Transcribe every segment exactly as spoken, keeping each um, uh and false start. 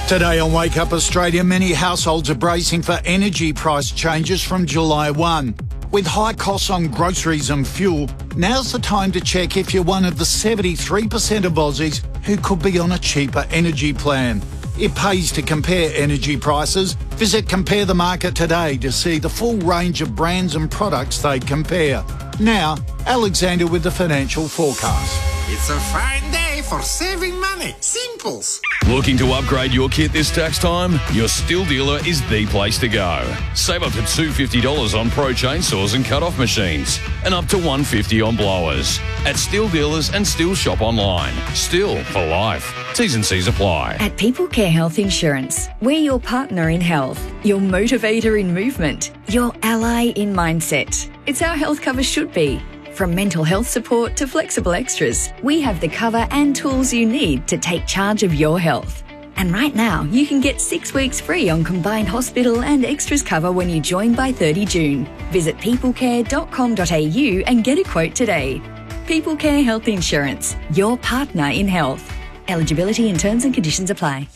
Today on Wake Up Australia, many households are bracing for energy price changes from July first. With high costs on groceries and fuel, now's the time to check if you're one of the seventy-three percent of Aussies who could be on a cheaper energy plan. It pays to compare energy prices. Visit Compare the Market today to see the full range of brands and products they compare. Now, Alexander with the financial forecast. It's a fine day for saving money. Simples. Looking to upgrade your kit this tax time? Your Stihl dealer is the place to go. Save up to two hundred fifty dollars on pro chainsaws and cut-off machines and up to one hundred fifty dollars on blowers. At Stihl dealers and Stihl shop online. Stihl for life. T's and C's apply. At People Care Health Insurance, we're your partner in health, your motivator in movement, your ally in mindset. It's how health cover should be. From mental health support to flexible extras, we have the cover and tools you need to take charge of your health. And right now, you can get six weeks free on combined hospital and extras cover when you join by thirty June. Visit peoplecare dot com dot a u and get a quote today. People Care Health Insurance, your partner in health. Eligibility and terms and conditions apply.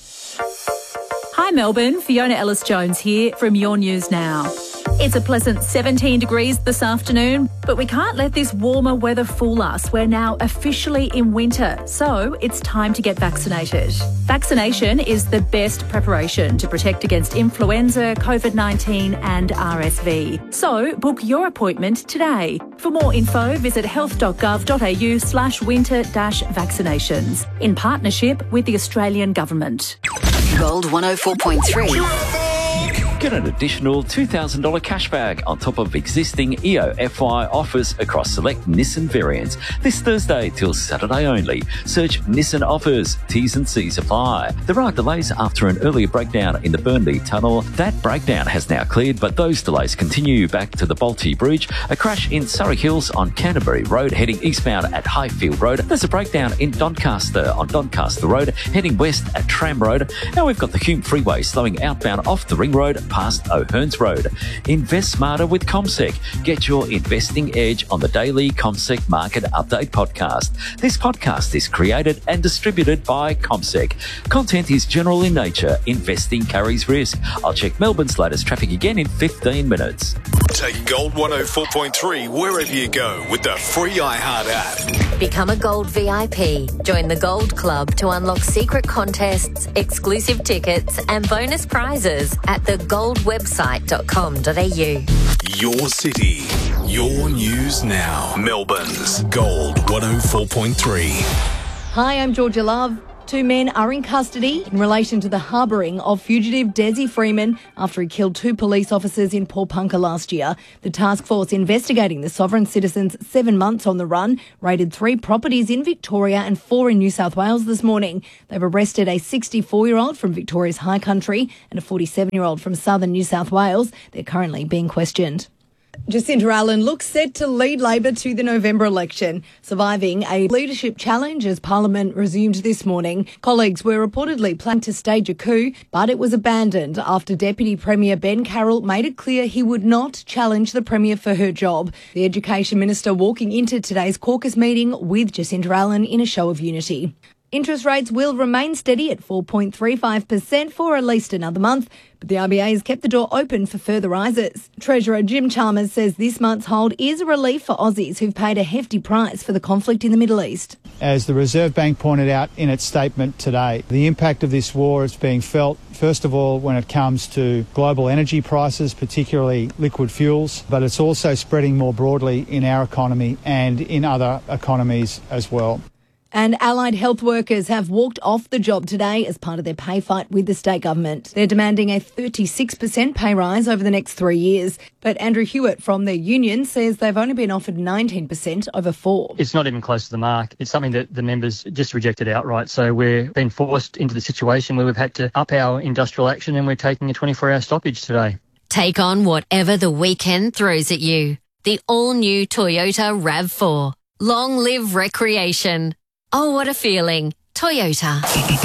Hi Melbourne, Fiona Ellis-Jones here from Your News Now. It's a pleasant seventeen degrees this afternoon, but we can't let this warmer weather fool us. We're now officially in winter, so it's time to get vaccinated. Vaccination is the best preparation to protect against influenza, COVID nineteen and R S V. So book your appointment today. For more info, visit health dot gov dot a u slash winter dash vaccinations in partnership with the Australian Government. Gold one oh four point three. Get an additional two thousand dollars cashback on top of existing E O F Y offers across select Nissan variants. This Thursday till Saturday only. Search Nissan offers. T's and C's apply. There are delays after an earlier breakdown in the Burnley Tunnel. That breakdown has now cleared, but those delays continue back to the Balti Bridge. A crash in Surrey Hills on Canterbury Road heading eastbound at Highfield Road. There's a breakdown in Doncaster on Doncaster Road heading west at Tram Road. Now we've got the Hume Freeway slowing outbound off the Ring Road past O'Hearns Road. Invest smarter with CommSec. Get your investing edge on the daily CommSec Market Update podcast. This podcast is created and distributed by CommSec. Content is general in nature. Investing carries risk. I'll check Melbourne's latest traffic again in fifteen minutes. Take Gold one oh four point three wherever you go with the free iHeart app. Become a Gold V I P. Join the Gold Club to unlock secret contests, exclusive tickets and bonus prizes at the gold website dot com dot a u. Your city, your news now. Melbourne's Gold one oh four point three. Hi, I'm Georgia Love. Two men are in custody in relation to the harbouring of fugitive Desi Freeman after he killed two police officers in Paulpunka last year. The task force investigating the sovereign citizen's seven months on the run raided three properties in Victoria and four in New South Wales this morning. They've arrested a sixty-four-year-old from Victoria's High Country and a forty-seven-year-old from southern New South Wales. They're currently being questioned. Jacinta Allen looks set to lead Labor to the November election, surviving a leadership challenge as Parliament resumed this morning. Colleagues were reportedly planning to stage a coup, but it was abandoned after Deputy Premier Ben Carroll made it clear he would not challenge the Premier for her job. The Education Minister walking into today's caucus meeting with Jacinta Allen in a show of unity. Interest rates will remain steady at four point three five percent for at least another month, but the R B A has kept the door open for further rises. Treasurer Jim Chalmers says this month's hold is a relief for Aussies who've paid a hefty price for the conflict in the Middle East. As the Reserve Bank pointed out in its statement today, the impact of this war is being felt, first of all, when it comes to global energy prices, particularly liquid fuels, but it's also spreading more broadly in our economy and in other economies as well. And allied health workers have walked off the job today as part of their pay fight with the state government. They're demanding a thirty-six percent pay rise over the next three years. But Andrew Hewitt from their union says they've only been offered nineteen percent over four. It's not even close to the mark. It's something that the members just rejected outright. So we're being forced into the situation where we've had to up our industrial action and we're taking a twenty-four hour stoppage today. Take on whatever the weekend throws at you. The all-new Toyota RAV four. Long live recreation. Oh, what a feeling. Toyota.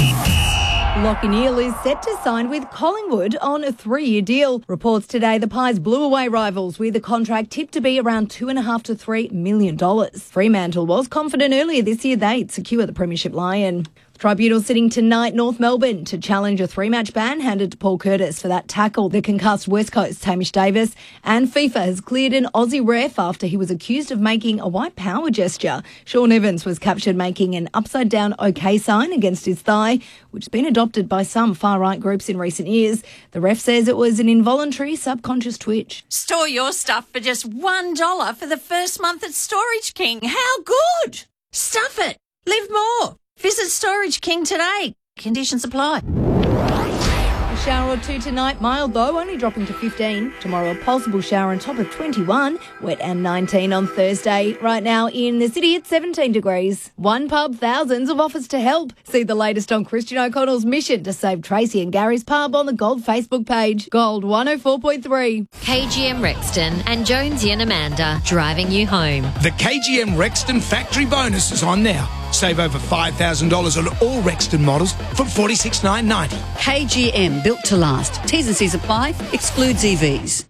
Lochiel is set to sign with Collingwood on a three-year deal. Reports today the Pies blew away rivals with a contract tipped to be around two and a half to three million dollars. Fremantle was confident earlier this year they'd secure the premiership lion. Tribunal sitting tonight, North Melbourne, to challenge a three-match ban handed to Paul Curtis for that tackle that concussed West Coast Hamish Davis. And FIFA has cleared an Aussie ref after he was accused of making a white power gesture. Sean Evans was captured making an upside-down OK sign against his thigh, which has been adopted by some far-right groups in recent years. The ref says it was an involuntary subconscious twitch. Store your stuff for just one dollar for the first month at Storage King. How good! Stuff it. Live more. Visit Storage King today. Conditions apply. A shower or two tonight, mild though, only dropping to fifteen. Tomorrow a possible shower on top of twenty-one, wet and nineteen on Thursday. Right now in the city it's seventeen degrees. One pub, thousands of offers to help. See the latest on Christian O'Connell's mission to save Tracy and Gary's pub on the Gold Facebook page. Gold one oh four point three. K G M Rexton and Jonesy and Amanda driving you home. The K G M Rexton factory bonus is on now. Save over five thousand dollars on all Rexton models from forty-six thousand nine hundred ninety. K G M, built to last. T's and C's apply. Excludes E Vs.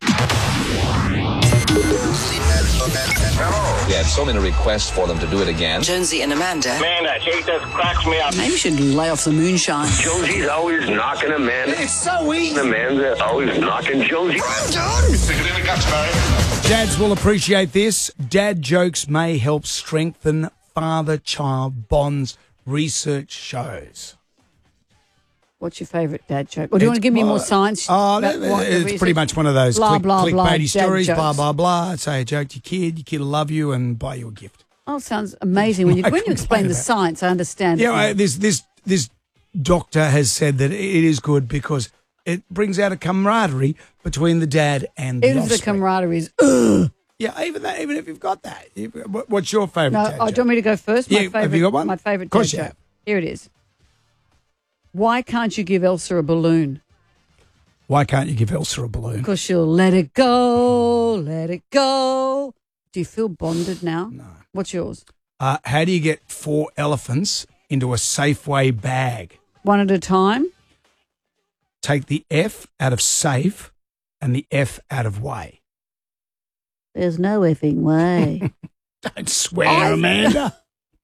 We had so many requests for them to do it again. Jonesy and Amanda. Man, that chick just cracks me up. Maybe you should lay off the moonshine. Jonesy's always knocking Amanda. It's so easy. Amanda always knocking Jonesy. I'm done. Stick it in the guts, Barry. Dads will appreciate this. Dad jokes may help strengthen father-child bonds, research shows. What's your favourite dad joke? Or do you it's, want to give me more science? Oh, that, it's pretty much one of those blah, click, blah, clickbaity blah, stories, blah, blah, blah, blah. Say a joke to your kid, your kid will love you and buy you a gift. Oh, sounds amazing. When you, when you explain the science, I understand. Yeah, well, this, this, this doctor has said that it is good because it brings out a camaraderie between the dad and the Even if the camaraderie is, ugh. Yeah, even that, even if you've got that. What's your favourite no, dad oh, joke? do you want me to go first? My Yeah, favorite, have you got one? My favourite Of course dad you joke. have. Here it is. Why can't you give Elsa a balloon? Why can't you give Elsa a balloon? Because she'll let it go, let it go. Do you feel bonded now? No. What's yours? Uh, how do you get four elephants into a Safeway bag? One at a time? Take the F out of safe and the F out of way. There's no effing way. Don't swear, Amanda.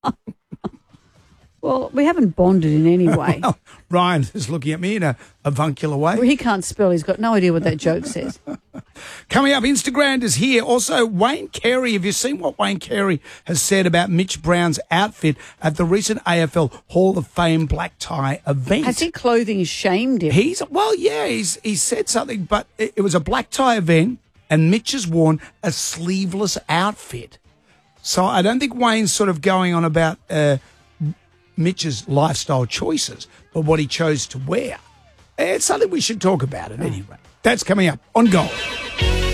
Well, we haven't bonded in any way. Well, Ryan is looking at me in a avuncular way. Well, he can't spell. He's got no idea what that joke says. Coming up, Instagram is here. Also, Wayne Carey. Have you seen what Wayne Carey has said about Mitch Brown's outfit at the recent A F L Hall of Fame black tie event? Has he clothing shamed him? He's well, yeah. He's he said something, but it, it was a black tie event, and Mitch has worn a sleeveless outfit. So I don't think Wayne's sort of going on about uh, Mitch's lifestyle choices, but what he chose to wear. It's something we should talk about at any rate. That's coming up on Gold.